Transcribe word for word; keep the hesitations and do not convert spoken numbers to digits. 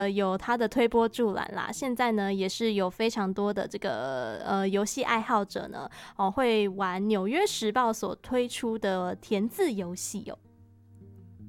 呃，有它的推波助澜啦，现在呢也是有非常多的这个呃游戏爱好者呢，哦会玩《纽约时报》所推出的填字游戏哦。